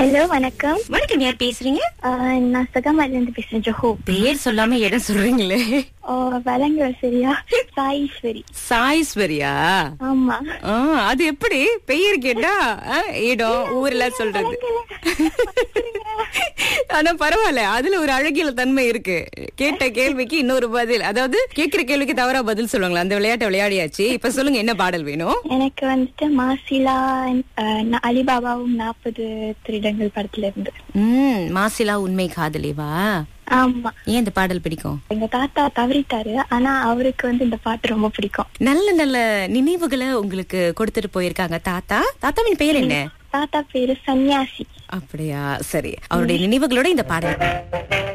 Hello, வணக்கம். வணக்கம், யார் பேசுறீங்க? நான் சகமால இருந்து பேசுறேன், ஜோஹோ. பேர் சொல்லாம இடம் சொல்றீங்களே. வழங்குற சரியா? சாயீஸ்வரி. சாயீஸ்வரியா? ஆமா. அது எப்படி பெயர் கேட்டா இடம் ஊர்லாம் சொல்றது. ஆனா பரவாயில்ல, அதுல ஒரு அழகியல் தன்மை இருக்கு. கேட்ட கேள்விக்கு இன்னொரு பதில், அதாவது கேக்குற கேள்விக்கு தவறா பதில் சொல்லுவாங்களா, அந்த விளையாட்டை விளையாடியாச்சு. இப்ப சொல்லுங்க, என்ன பாடல் வேணும்? எனக்கு வந்துட்டு மாசிலா அலிபாபாவும் 40 திருடங்கள் படத்துல இருந்து. மாசிலா உண்மை காதலிவா? ஆமா. ஏன் இந்த பாடல் பிடிக்கும்? எங்க தாத்தா தவறிட்டாரு, ஆனா அவருக்கு இந்த பாட்டு ரொம்ப பிடிக்கும். நல்ல நல்ல நினைவுகளை உங்களுக்கு கொடுத்துட்டு போயிருக்காங்க தாத்தா. தாத்தாவின் பெயர் என்ன? தாத்தா பேரு சன்னியாசி. அப்படியா? சரி, அவருடைய நினைவுகளோட இந்த பாடல்.